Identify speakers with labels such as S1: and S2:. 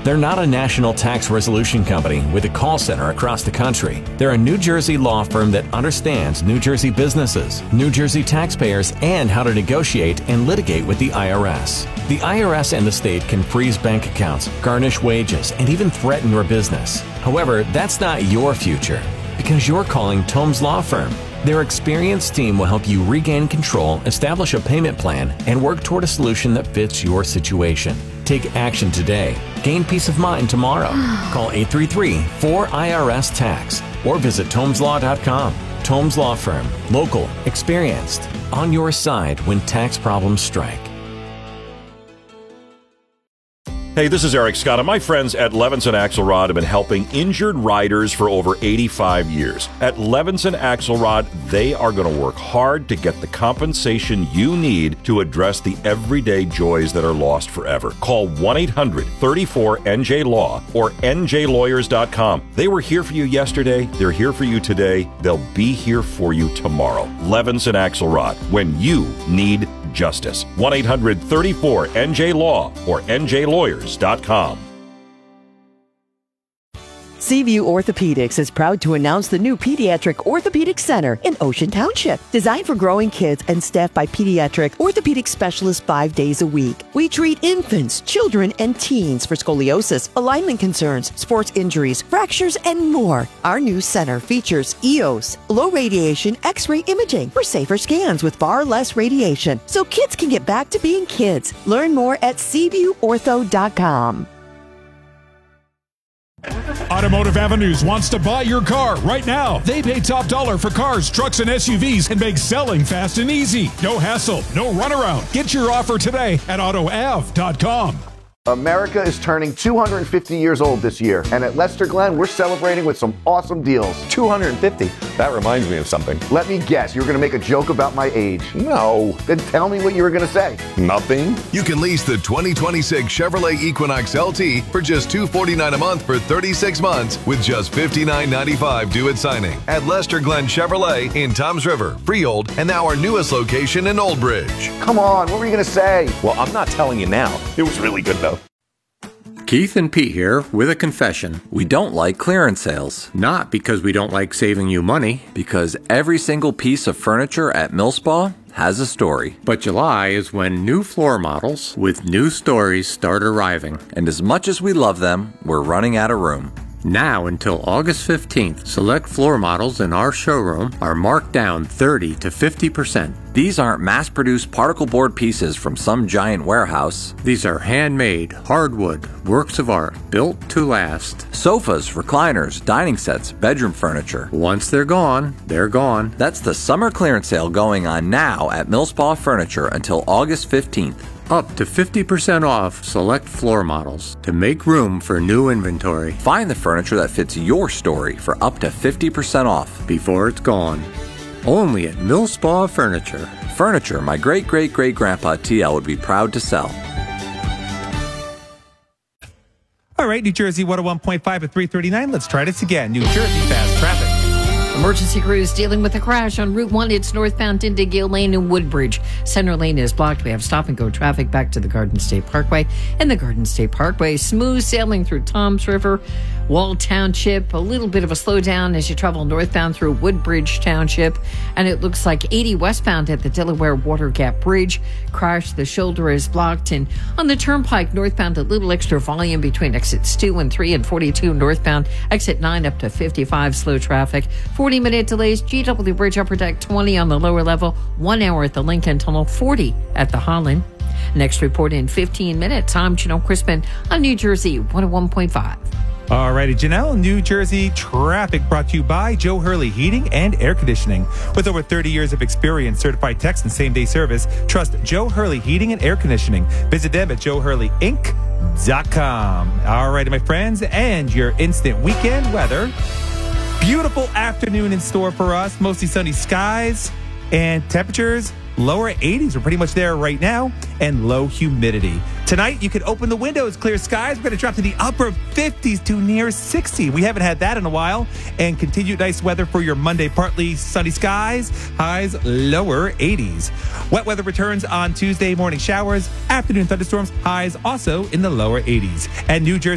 S1: They're not a national tax resolution company with a call center across the country. They're a New Jersey law firm that understands New Jersey businesses, New Jersey taxpayers, and how to negotiate and litigate with the IRS. The IRS and the state can freeze bank accounts, garnish wages, and even threaten your business. However, that's not your future because you're calling Tomes Law Firm. Their experienced team will help you regain control, establish a payment plan, and work toward a solution that fits your situation. Take action today. Gain peace of mind tomorrow. Call 833-4IRS-TAX or visit TomesLaw.com. Tomes Law Firm. Local. Experienced. On your side when tax problems strike.
S2: Hey, this is Eric Scott, and my friends at Levinson Axelrod have been helping injured riders for over 85 years. At Levinson Axelrod, they are going to work hard to get the compensation you need to address the everyday joys that are lost forever. Call 1-800-34-NJ-LAW or njlawyers.com. They were here for you yesterday. They're here for you today. They'll be here for you tomorrow. Levinson Axelrod, when you need justice. 1-800-34-NJ-LAW or njlawyers.com.
S3: Seaview Orthopedics is proud to announce the new Pediatric Orthopedic Center in Ocean Township. Designed for growing kids and staffed by pediatric orthopedic specialists 5 days a week. We treat infants, children, and teens for scoliosis, alignment concerns, sports injuries, fractures, and more. Our new center features EOS, low radiation X-ray imaging for safer scans with far less radiation, so kids can get back to being kids. Learn more at SeaviewOrtho.com.
S4: Automotive Avenues wants to buy your car right now. They pay top dollar for cars, trucks, and SUVs and make selling fast and easy. No hassle, no runaround. Get your offer today at AutoAv.com.
S5: America is turning 250 years old this year, and at Lester Glenn, we're celebrating with some awesome deals.
S6: 250? That reminds me of something.
S5: Let me guess, you were going to make a joke about my age.
S6: No.
S5: Then tell me what you were going to say.
S6: Nothing.
S7: You can lease the 2026 Chevrolet Equinox LT for just $249 a month for 36 months with just $59.95 due at signing at Lester Glenn Chevrolet in Toms River, Freehold, and now our newest location in Old Bridge.
S5: Come on, what were you going to say?
S6: Well, I'm not telling you now. It was really good, though.
S8: Keith and Pete here with a confession.
S9: We don't like clearance sales.
S8: Not because we don't like saving you money.
S9: Because every single piece of furniture at Millspa has a story.
S8: But July is when new floor models with new stories start arriving.
S9: And as much as we love them, we're running out of room.
S8: Now until August 15th, select floor models in our showroom are marked down 30 to 50%.
S9: These aren't mass-produced particle board pieces from some giant warehouse.
S8: These are handmade, hardwood, works of art, built to last.
S9: Sofas, recliners, dining sets, bedroom furniture.
S8: Once they're gone, they're gone.
S9: That's the summer clearance sale going on now at Millspa Furniture until August 15th.
S8: Up to 50% off select floor models to make room for new inventory.
S9: Find the furniture that fits your story for up to 50% off
S8: before it's gone. Only at Millspa Furniture.
S9: Furniture my great-great-great-grandpa TL would be proud to sell.
S10: All right, New Jersey 101.5 at 339. Let's try this again. New Jersey fast traffic.
S11: Emergency crews dealing with a crash on Route 1. It's northbound into Gale Lane and Woodbridge. Center lane is blocked. We have stop-and-go traffic back to the Garden State Parkway. And the Garden State Parkway, smooth sailing through Toms River, Wall Township. A little bit of a slowdown as you travel northbound through Woodbridge Township. And it looks like 80 westbound at the Delaware Water Gap Bridge. Crash, the shoulder is blocked. And on the Turnpike, northbound, a little extra volume between exits 2 and 3 and 42 northbound. Exit 9 up to 55, slow traffic. 40-minute delays, GW Bridge Upper Deck 20 on the lower level, 1 hour at the Lincoln Tunnel, 40 at the Holland. Next report in 15 minutes. I'm Janelle Crispin on New Jersey 101.5.
S10: All righty, Janelle, New Jersey traffic brought to you by Joe Hurley Heating and Air Conditioning. With over 30 years of experience, certified techs and same-day service, trust Joe Hurley Heating and Air Conditioning. Visit them at joehurleyinc.com. All righty, my friends, and your instant weekend weather. Beautiful afternoon in store for us. Mostly sunny skies and temperatures lower 80s. We're pretty much there right now, and low humidity. Tonight, you can open the windows, clear skies. We're going to drop to the upper 50s to near 60. We haven't had that in a while. And continued nice weather for your Monday, partly sunny skies. Highs lower 80s. Wet weather returns on Tuesday, morning showers, afternoon thunderstorms. Highs also in the lower 80s. And New Jersey